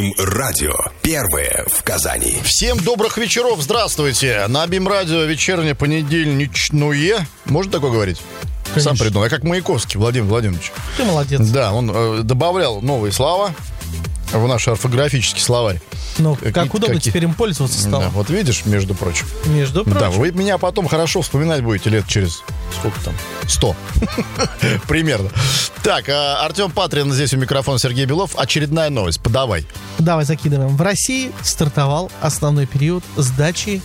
Радио. Первое в Казани. Всем добрых вечеров, здравствуйте. На БИМ-радио вечернее понедельничное. Можно такое говорить? Конечно. Сам придумал. Я как Маяковский, Владимир Владимирович. Ты молодец. Да, он добавлял новые слова в наш орфографический словарь. Ну, как удобно теперь им пользоваться стало. Да, вот видишь, между прочим. Между прочим. Да, вы меня потом хорошо вспоминать будете лет через, сколько там, 100. Примерно. Так, Артем Патрин здесь у микрофона, Сергей Белов. Очередная новость, подавай. Давай закидываем. В России стартовал основной период сдачи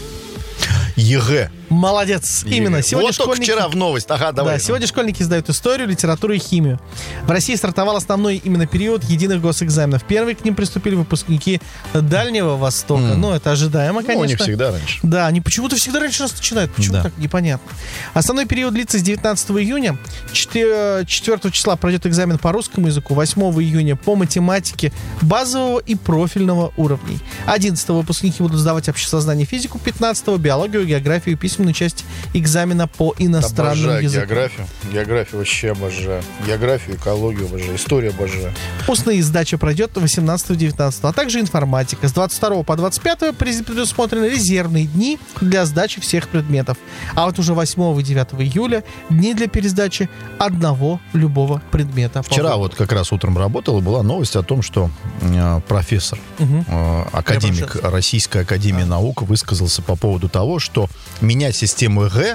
ЕГЭ. Молодец. Именно. Сегодня вот только вчера в новость. Ага, давай. Да, сегодня школьники сдают историю, литературу и химию. В России стартовал основной именно период единых госэкзаменов. Первые к ним приступили выпускники Дальнего Востока. Ну, это ожидаемо, конечно. Ну, у них всегда раньше. Да, они почему-то всегда раньше нас начинают. Почему так, непонятно. Основной период длится с 19 июня. 4 числа пройдет экзамен по русскому языку. 8 июня по математике базового и профильного уровней. 11 выпускники будут сдавать общесознание и физику. 15 биологию, географию и письменную часть экзамена по иностранным языкам. Географию вообще обожаю. Географию, экологию обожаю. Историю обожаю. Устная сдача пройдет 18-19, а также информатика. С 22 по 25 предусмотрены резервные дни для сдачи всех предметов. А вот уже 8 и 9 июля дни для пересдачи одного любого предмета. Вчера вот как раз утром работал, и была новость о том, что профессор, академик Российской академии наук высказался по поводу того, что менять систему ЕГЭ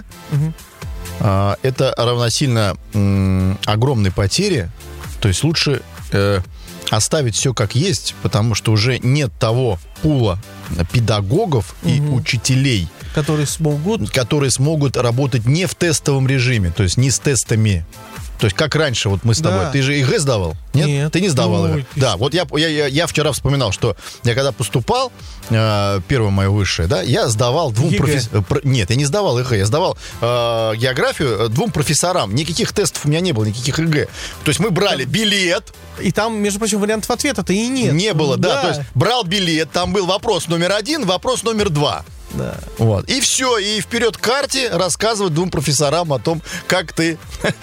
это равносильно огромной потере. То есть лучше оставить все как есть, потому что уже нет того пула педагогов и учителей, которые смогут работать не в тестовом режиме, то есть не с тестами. То есть, как раньше, вот мы с тобой. Да. Ты же ЕГЭ сдавал? Нет? Ты не сдавал ЕГЭ? Да, вот я вчера вспоминал, что я когда поступал, первое мое высшее, да, я сдавал двум профессорам. Нет, я не сдавал ЕГЭ, я сдавал географию двум профессорам. Никаких тестов у меня не было, никаких ЕГЭ. То есть мы брали билет. И там, между прочим, вариантов ответа-то и нет. Не было, да. То есть брал билет, там был вопрос номер 1, вопрос номер 2. Да. Вот. И все, и вперед к карте рассказывать двум профессорам о том, как ты,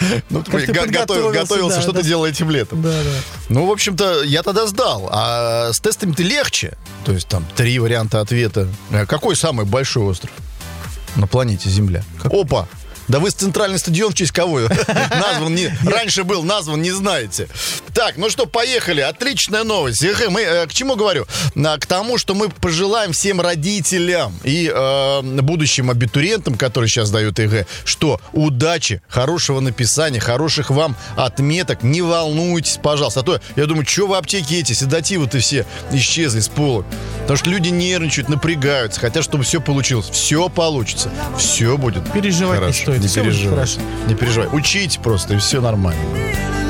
готовился, что ты делал этим летом. Да. Ну, в общем-то, я тогда сдал. А с тестами-то легче. То есть там 3 варианта ответа. Какой самый большой остров на планете Земля? Опа! Да вы центральный стадион в честь кого раньше был назван, не знаете. Так, ну что, поехали. Отличная новость. Мы к чему говорю? К тому, что мы пожелаем всем родителям и будущим абитуриентам, которые сейчас сдают ЕГЭ, что удачи, хорошего написания, хороших вам отметок. Не волнуйтесь, пожалуйста. А то, я думаю, что в аптеке эти седативы-то все исчезли с полок. Потому что люди нервничают, напрягаются, хотят, чтобы все получилось. Все получится. Все будет переживать хорошо. Не стоит. Не переживай. Не переживай. Учите просто, и все нормально.